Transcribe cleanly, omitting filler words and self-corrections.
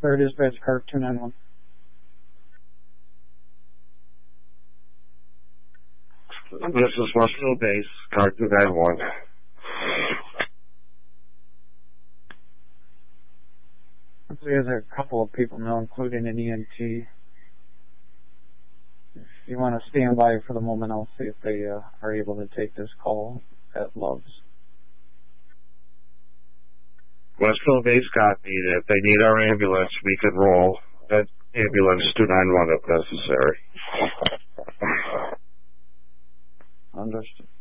Third Dispatch, car 291. This is Westfield Base, car 291. We have a couple of people now, including an EMT. If you want to stand by for the moment, I'll see if they are able to take this call at Love's. Westfield Base copied. If they need our ambulance, we can roll that ambulance 291 if necessary. Understood.